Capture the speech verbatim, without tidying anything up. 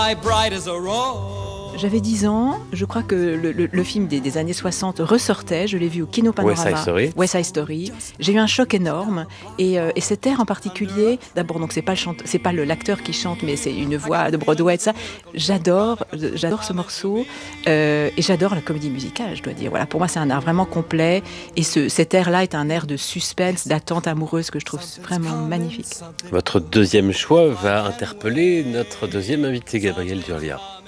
J'avais dix ans, je crois que le, le, le film des, des années soixante ressortait, je l'ai vu au Kino Panorama. West Side Story. West Side Story. J'ai eu un choc énorme et, euh, et cet air en particulier, d'abord donc c'est pas le chante, c'est pas le, l'acteur qui chante, mais c'est une voix de Broadway, ça. J'adore, j'adore ce morceau euh, et j'adore la comédie musicale, je dois dire. Voilà, pour moi c'est un art vraiment complet et ce, cet air-là est un air de suspense, d'attente amoureuse que je trouve vraiment magnifique. Votre deuxième choix va interpeller notre deuxième invité, Gabriel Durlia.